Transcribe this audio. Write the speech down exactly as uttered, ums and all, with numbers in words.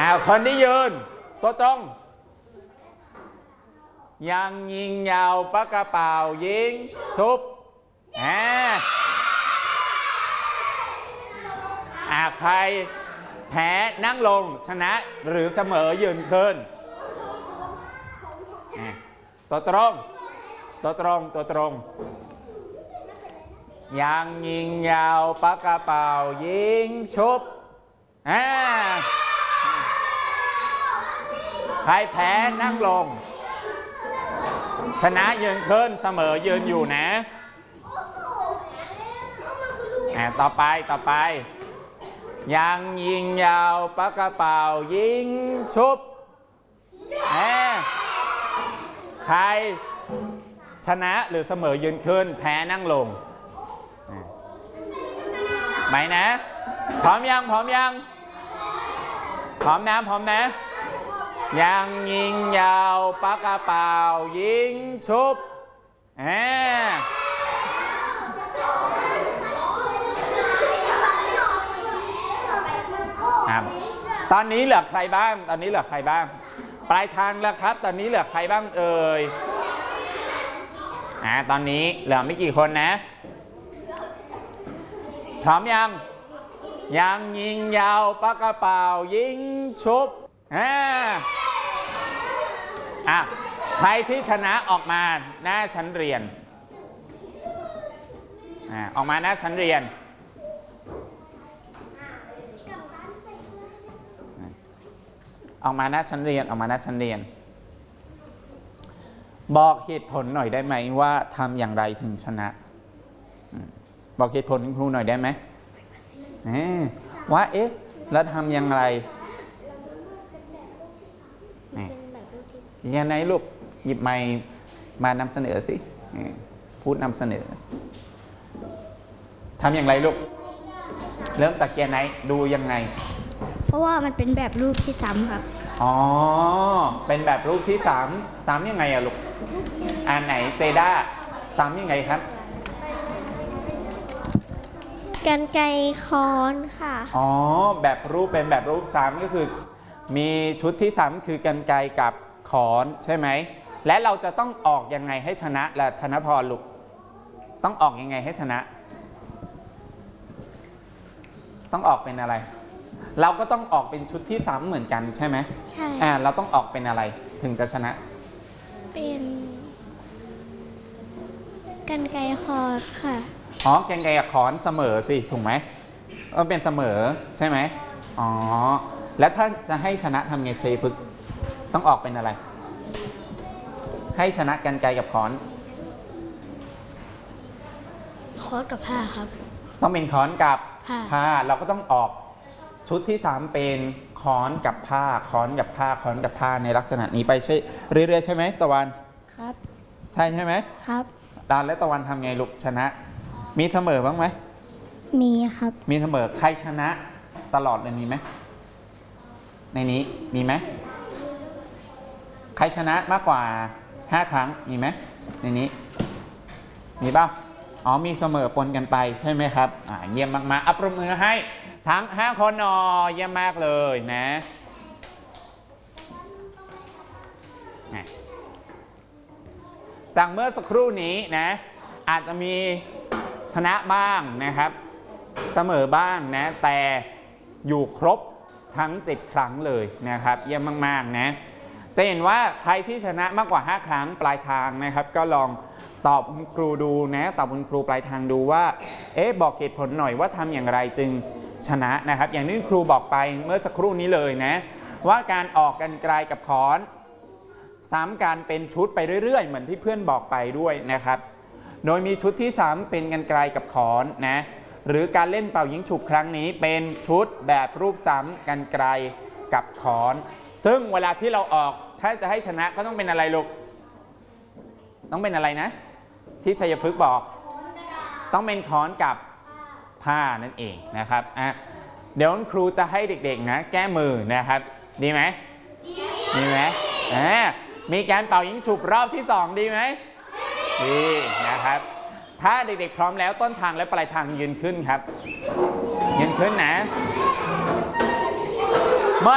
าวคนที่ยืนตัวตรงยังยิงยาวปากกระเป๋ายิงชุบอ่าอ่าใครแพ้นั่งลงชนะหรือเสมอยืนขึ้นตัวตรงตัวตรงตัวตรงยังยิงยาวปากกระเป๋ายิงชุบอ่าใครแพ้นั่งลงชนะยืนขึ้นเสมอยืนอยู่นะอ่าต่อไปต่อไปยังยิงยาวปากกระเป๋ายิงชุบอ่าใครชนะหรือเสมอยืนขึ้นแพ้นั่งลงไหมนะพร้อมยังพร้อมยังพร้อมนะพร้อมนะยังยิงยาวปากกระเป๋ายิงชุบอ่าตอนนี้เหลือใครบ้างตอนนี้เหลือใครบ้างปลายทางแล้วครับตอนนี้เหลือใครบ้างเอ่ยอ่าตอนนี้เหลือไม่กี่คนนะพร้อมยังยังยิงยาวปากกระเป๋ายิงชุบอ่าอ่ะใครที่ชนะออกมาหน้าชั้นเรียนอ่าออกมาหน้าชั้นเรียนออกมาหน้าชั้นเรียนออกมาหน้าชั้นเรียนบอกเหตุผลหน่อยได้ไหมว่าทำอย่างไรถึงชนะบอกเหตุผลครูหน่อยได้ไหมว่าเอ๊ะแล้วทำอย่างไรยังไงลูกหยิบไมค์มานำเสนอสิพูดนำเสนอทำอย่างไรลูกเริ่มจากเกียร์ไหนดูยังไงเพราะว่ามันเป็นแบบรูปที่ซ้ำครับอ๋อเป็นแบบรูปที่ซ้ำซ้ำยังไงอะลูกอันไหนเจด้าซ้ำยังไงครับกรรไกรค้อนค่ะอ๋อแบบรูปเป็นแบบรูปซ้ำก็คือมีชุดที่ซ้ำคือกรรไกรกับค้อนใช่ไหมและเราจะต้องออกยังไงให้ชนะและธนพรลูกต้องออกยังไงให้ชนะต้องออกเป็นอะไรเราก็ต้องออกเป็นชุดที่ซ้ำเหมือนกันใช่ไหมใช่อ่าเราต้องออกเป็นอะไรถึงจะชนะเป็นกรรไกรค้อนค่ะอ๋อกรรไกรกับค้อนเสมอสิถูกไหมต้องเป็นเสมอใช่ไหมอ๋อแล้วถ้าจะให้ชนะทำไงชัยพฤกษ์ต้องออกเป็นอะไรให้ชนะกรรไกรกับค้อนค้อนกับผ้าครับต้องเป็นค้อนกับผ้าเราก็ต้องออกชุดที่สามเป็นค้อนกับผ้าค้อนกับผ้าค้อนกับผ้าในลักษณะนี้ไปใช่เรื่อยๆใช่ไหมตะวันครับใช่ใช่ไหมครับดานและตะวันทำไงลูกชนะมีเสมอบ้างไหมมีครับมีเสมอใครชนะตลอดเลยมีไหมในนี้มีไหมใครชนะมากกว่าห้าครั้งมีไหมในนี้มีบ้างอ๋อมีเสมอปนกันไปใช่ไหมครับอ่าเยี่ยมมากๆอัปรบมือให้ทั้งห้าคนนอเยี่ยมมากเลยนะจากเมื่อสักครู่นี้นะอาจจะมีชนะบ้างนะครับเสมอบ้างนะแต่อยู่ครบทั้งเจ็ดครั้งเลยนะครับเยี่ยมมากๆนะจะเห็นว่าใครที่ชนะมากกว่าห้าครั้งปลายทางนะครับก็ลองตอบคุณครูดูนะตอบคุณครูปลายทางดูว่าเอ๊ะบอกเหตุผลหน่อยว่าทำอย่างไรจึงชนะนะครับอย่างที่ครูบอกไปเมื่อสักครู่นี้เลยนะว่าการออกกรรไกรกับค้อนซ้ำกันเป็นชุดไปเรื่อยๆเหมือนที่เพื่อนบอกไปด้วยนะครับโดยมีชุดที่สามเป็นกรรไกรกับค้อนนะหรือการเล่นเป่ายิงฉุบครั้งนี้เป็นชุดแบบรูปซ้ำกรรไกรกับค้อนซึ่งเวลาที่เราออกถ้าจะให้ชนะก็ต้องเป็นอะไรลูกต้องเป็นอะไรนะที่ชัยพฤกษ์บอกต้องเป็นค้อนกับผ้านั่นเองนะครับอ่ะเดี๋ยวครูจะให้เด็กๆนะแก้มือนะครับดีไหมดีไหมอ่ามีการเป่ายิงฉุบรอบที่สองดีไหมดีนะครับถ้าเด็กๆพร้อมแล้วต้นทางและปลายทางยืนขึ้นครับยืนขึ้นนะ